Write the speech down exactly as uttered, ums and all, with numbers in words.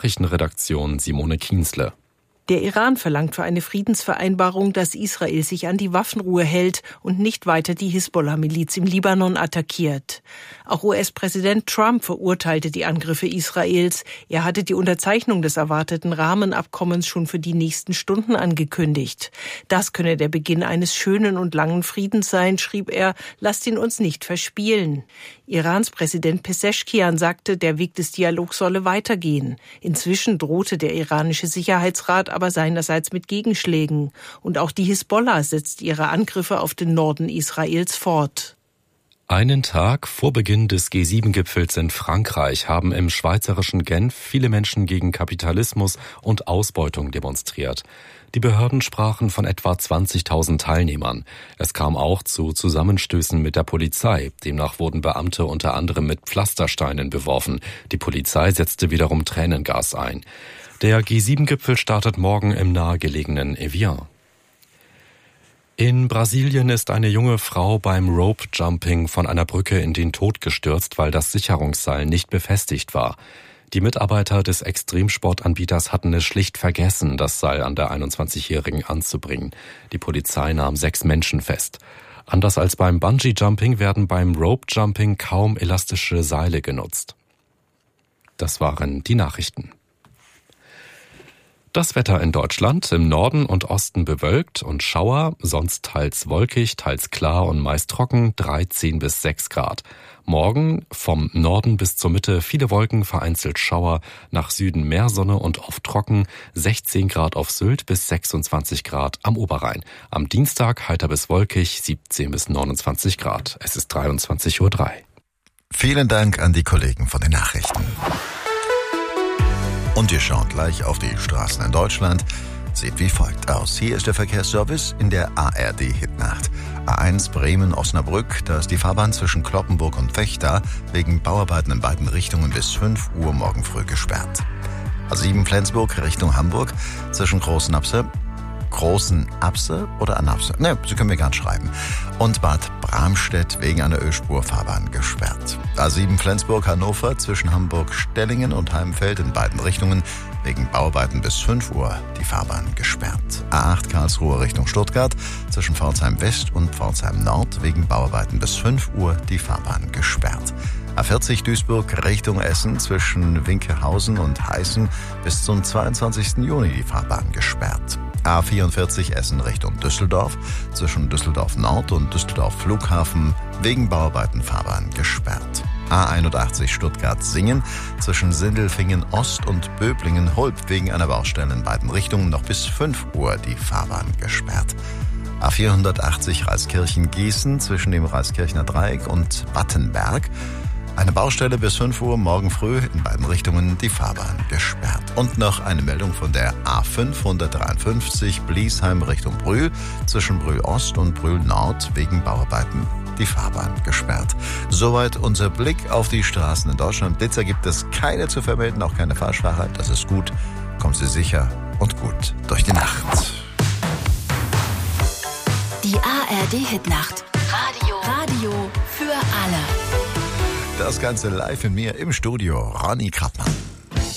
Nachrichtenredaktion Simone Kienzle. Der Iran verlangt für eine Friedensvereinbarung, dass Israel sich an die Waffenruhe hält und nicht weiter die Hisbollah-Miliz im Libanon attackiert. Auch U S-Präsident Trump verurteilte die Angriffe Israels. Er hatte die Unterzeichnung des erwarteten Rahmenabkommens schon für die nächsten Stunden angekündigt. Das könne der Beginn eines schönen und langen Friedens sein, schrieb er. Lasst ihn uns nicht verspielen. Irans Präsident Peseschkian sagte, der Weg des Dialogs solle weitergehen. Inzwischen drohte der iranische Sicherheitsrat aber seinerseits mit Gegenschlägen. Und auch die Hisbollah setzt ihre Angriffe auf den Norden Israels fort. Einen Tag vor Beginn des G sieben Gipfels in Frankreich haben im schweizerischen Genf viele Menschen gegen Kapitalismus und Ausbeutung demonstriert. Die Behörden sprachen von etwa zwanzigtausend Teilnehmern. Es kam auch zu Zusammenstößen mit der Polizei. Demnach wurden Beamte unter anderem mit Pflastersteinen beworfen. Die Polizei setzte wiederum Tränengas ein. Der G sieben Gipfel startet morgen im nahegelegenen Evian. In Brasilien ist eine junge Frau beim Rope-Jumping von einer Brücke in den Tod gestürzt, weil das Sicherungsseil nicht befestigt war. Die Mitarbeiter des Extremsportanbieters hatten es schlicht vergessen, das Seil an der einundzwanzigjährigen anzubringen. Die Polizei nahm sechs Menschen fest. Anders als beim Bungee-Jumping werden beim Rope-Jumping kaum elastische Seile genutzt. Das waren die Nachrichten. Das Wetter in Deutschland: im Norden und Osten bewölkt und Schauer, sonst teils wolkig, teils klar und meist trocken, dreizehn bis sechs Grad. Morgen vom Norden bis zur Mitte viele Wolken, vereinzelt Schauer, nach Süden mehr Sonne und oft trocken, sechzehn Grad auf Sylt bis sechsundzwanzig Grad am Oberrhein. Am Dienstag heiter bis wolkig, siebzehn bis neunundzwanzig Grad. Es ist dreiundzwanzig Uhr drei. Vielen Dank an die Kollegen von den Nachrichten. Und wir schauen gleich auf die Straßen in Deutschland. Sieht wie folgt aus. Hier ist der Verkehrsservice in der A R D-Hitnacht. A eins Bremen-Osnabrück, da ist die Fahrbahn zwischen Cloppenburg und Vechta wegen Bauarbeiten in beiden Richtungen bis fünf Uhr morgen früh gesperrt. A sieben Flensburg Richtung Hamburg zwischen Großnapse, Großen Apse oder Anapse? Ne, Sie können mir gern schreiben. Und Bad Bramstedt wegen einer Ölspurfahrbahn gesperrt. A sieben Flensburg-Hannover zwischen Hamburg-Stellingen und Heimfeld in beiden Richtungen wegen Bauarbeiten bis fünf Uhr die Fahrbahn gesperrt. A acht Karlsruhe Richtung Stuttgart zwischen Pforzheim West und Pforzheim Nord wegen Bauarbeiten bis fünf Uhr die Fahrbahn gesperrt. A vierzig Duisburg Richtung Essen zwischen Winkelhausen und Heißen bis zum zweiundzwanzigsten Juni die Fahrbahn gesperrt. A vierundvierzig Essen Richtung Düsseldorf zwischen Düsseldorf Nord und Düsseldorf Flughafen wegen Bauarbeiten Fahrbahn gesperrt. A einundachtzig Stuttgart-Singen zwischen Sindelfingen Ost und Böblingen-Hulb wegen einer Baustelle in beiden Richtungen noch bis fünf Uhr die Fahrbahn gesperrt. A vierhundertachtzig Reiskirchen-Gießen zwischen dem Reiskirchner Dreieck und Battenberg. Eine Baustelle bis fünf Uhr morgen früh in beiden Richtungen die Fahrbahn gesperrt. Und noch eine Meldung von der A fünfhundertdreiundfünfzig Bliesheim Richtung Brühl zwischen Brühl Ost und Brühl Nord wegen Bauarbeiten die Fahrbahn gesperrt. Soweit unser Blick auf die Straßen in Deutschland. Blitzer gibt es keine zu vermelden, auch keine Falschfahrer. Das ist gut. Kommen Sie sicher und gut durch die Nacht. Die A R D-Hitnacht. Radio. Radio für alle. Das Ganze live in mir im Studio. Ronny Krappmann.